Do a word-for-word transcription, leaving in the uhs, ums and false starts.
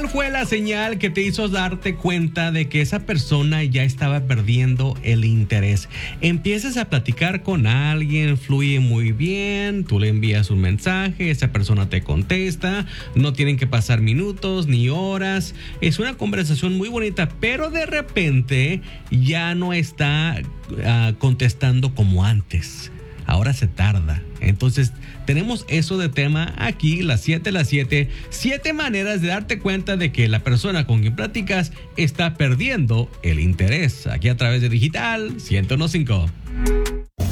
¿Cuál fue la señal que te hizo darte cuenta de que esa persona ya estaba perdiendo el interés? Empiezas a platicar con alguien, fluye muy bien, tú le envías un mensaje, esa persona te contesta, no tienen que pasar minutos ni horas, es una conversación muy bonita, pero de repente ya no está uh, contestando como antes. Ahora se tarda. Entonces, tenemos eso de tema aquí, las siete, las siete. Siete maneras de darte cuenta de que la persona con quien platicas está perdiendo el interés. Aquí a través de Digital ciento uno punto cinco.